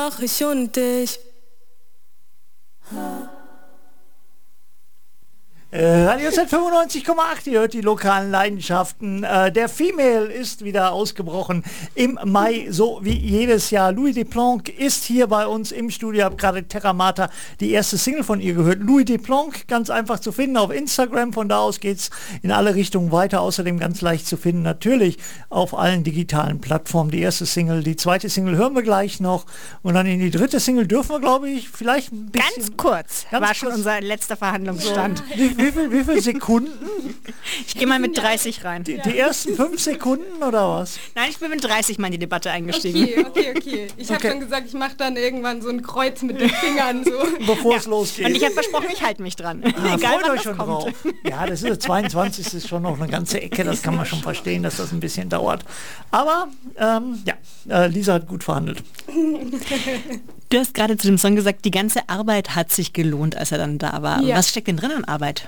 noch ich und dich. Radio Z 95,8, ihr hört die lokalen Leidenschaften. Der Female ist wieder ausgebrochen im Mai, so wie jedes Jahr. Louis Desplanques ist hier bei uns im Studio. Ich habe gerade Terra Mata, die erste Single von ihr gehört. Louis Desplanques, ganz einfach zu finden auf Instagram. Von da aus geht's in alle Richtungen weiter. Außerdem ganz leicht zu finden, natürlich auf allen digitalen Plattformen. Die erste Single, die zweite Single hören wir gleich noch. Und dann in die dritte Single dürfen wir, glaube ich, vielleicht ein bisschen... Ganz kurz, war schon unser letzter Verhandlungsstand. Wie viele Sekunden? Ich gehe mal mit 30 rein. Die ersten 5 Sekunden oder was? Nein, ich bin mit 30 mal in die Debatte eingestiegen. Okay. Ich habe schon gesagt, ich mache dann irgendwann so ein Kreuz mit den Fingern so. Bevor es losgeht. Und ich habe versprochen, ich halte mich dran. Egal, freut euch was schon kommt. drauf. Ja, das ist 22. ist schon noch eine ganze Ecke. Das kann man schon verstehen, dass das ein bisschen dauert. Aber Lisa hat gut verhandelt. Du hast gerade zu dem Song gesagt, die ganze Arbeit hat sich gelohnt, als er dann da war. Ja. Was steckt denn drin an Arbeit?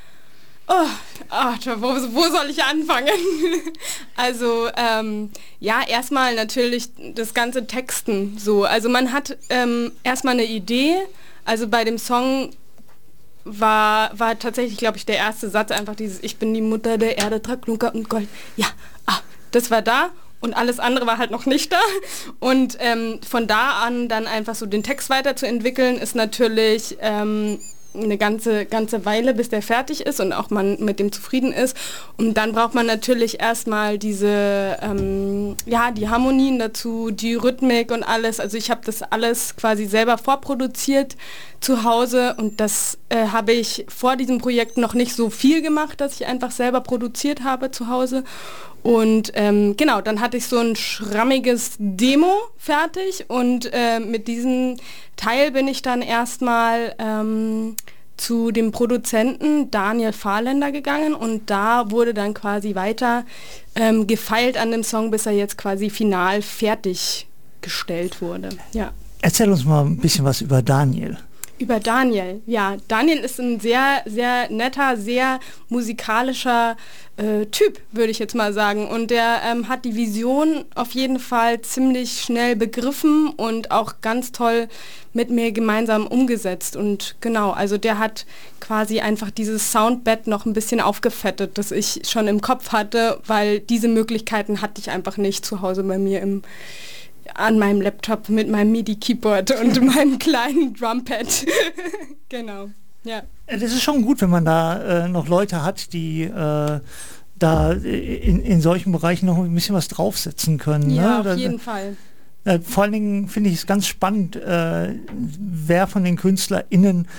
Wo soll ich anfangen? Also, erstmal natürlich das ganze Texten so. Also man hat erstmal eine Idee. Also bei dem Song war tatsächlich, glaube ich, der erste Satz einfach dieses Ich bin die Mutter der Erde, trag Klunker und Gold. Ja, das war da. Und alles andere war halt noch nicht da. Und von da an dann einfach so den Text weiterzuentwickeln, ist natürlich eine ganze Weile, bis der fertig ist und auch man mit dem zufrieden ist. Und dann braucht man natürlich erstmal diese, die Harmonien dazu, die Rhythmik und alles. Also ich habe das alles quasi selber vorproduziert zu Hause und das habe ich vor diesem Projekt noch nicht so viel gemacht, dass ich einfach selber produziert habe zu Hause. Und dann hatte ich so ein schrammiges Demo fertig und mit diesem Teil bin ich dann erstmal zu dem Produzenten Daniel Fahrländer gegangen und da wurde dann quasi weiter gefeilt an dem Song, bis er jetzt quasi final fertiggestellt wurde. Ja. Erzähl uns mal ein bisschen was über Daniel. Über Daniel, ja. Daniel ist ein sehr, sehr netter, sehr musikalischer Typ, würde ich jetzt mal sagen. Und der hat die Vision auf jeden Fall ziemlich schnell begriffen und auch ganz toll mit mir gemeinsam umgesetzt. Und genau, also der hat quasi einfach dieses Soundbett noch ein bisschen aufgefettet, das ich schon im Kopf hatte, weil diese Möglichkeiten hatte ich einfach nicht zu Hause bei mir an meinem Laptop mit meinem MIDI-Keyboard und meinem kleinen Drumpad. Genau, ja. Das ist schon gut, wenn man da noch Leute hat, die da in solchen Bereichen noch ein bisschen was draufsetzen können. Ja, ne? Auf jeden Fall. Vor allen Dingen finde ich es ganz spannend, wer von den KünstlerInnen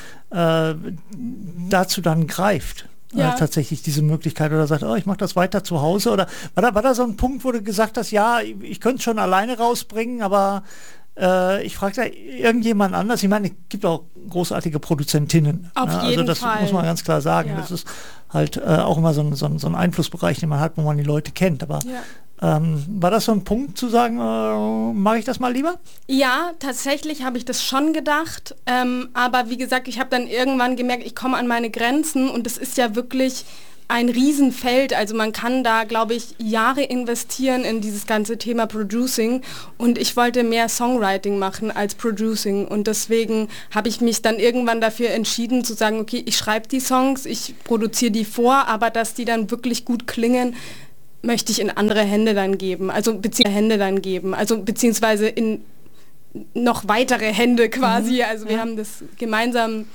dazu dann greift. Ja. Tatsächlich diese Möglichkeit oder sagt, ich mache das weiter zu Hause oder war da so ein Punkt, wo du gesagt hast, ja, ich könnte es schon alleine rausbringen, aber ich frage da irgendjemand anders. Ich meine, es gibt auch großartige Produzentinnen. Auf jeden also das Fall. muss man ganz klar sagen. Ja. Das ist halt auch immer so ein Einflussbereich, den man hat, wo man die Leute kennt. Aber war das so ein Punkt zu sagen, mache ich das mal lieber? Ja, tatsächlich habe ich das schon gedacht. Aber wie gesagt, ich habe dann irgendwann gemerkt, ich komme an meine Grenzen und es ist ja wirklich ein Riesenfeld. Also man kann da, glaube ich, Jahre investieren in dieses ganze Thema Producing und ich wollte mehr Songwriting machen als Producing und deswegen habe ich mich dann irgendwann dafür entschieden zu sagen, okay, ich schreibe die Songs, ich produziere die vor, aber dass die dann wirklich gut klingen, möchte ich in andere Hände dann geben, beziehungsweise in noch weitere Hände quasi. Also wir haben das gemeinsam